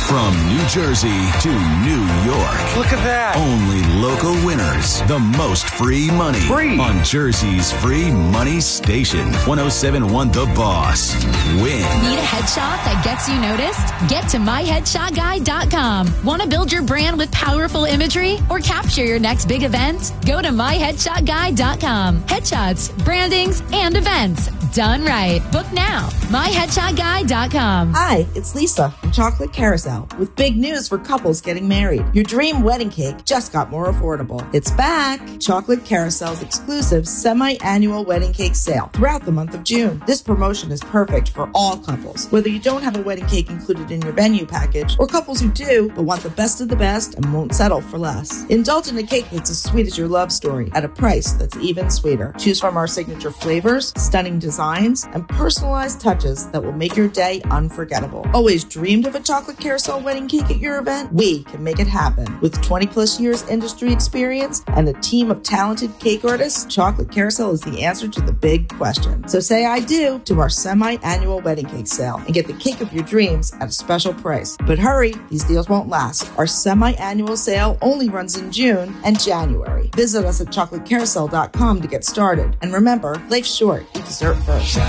From New Jersey to New York. Look at that. Only local winners. The most free money. Free. On Jersey's free money station. 107.1 The Boss. Win. Need a headshot that gets you noticed? Get to myheadshotguy.com. Want to build your brand with powerful imagery or capture your next big event? Go to myheadshotguy.com. Headshots, brandings, and events. Done right. Book now. myheadshotguy.com. Hi, it's Lisa from Chocolate Carousel with big news for couples getting married. Your dream wedding cake just got more affordable. It's back. Chocolate Carousel's exclusive semi-annual wedding cake sale throughout the month of June. This promotion is perfect for all couples, whether you don't have a wedding cake included in your venue package or couples who do but want the best of the best and won't settle for less. Indulge in a cake that's as sweet as your love story at a price that's even sweeter. Choose from our signature flavors, stunning designs, and personalized touches that will make your day unforgettable. Always dreamed of a Chocolate Carousel wedding cake at your event? We can make it happen. With 20 plus years industry experience and a team of talented cake artists, Chocolate Carousel is the answer to the big question. So say I do to our semi-annual wedding cake sale and get the cake of your dreams at a special price. But hurry, these deals won't last. Our semi-annual sale only runs in June and January. Visit us at chocolatecarousel.com to get started. And remember, life's short. You deserve first.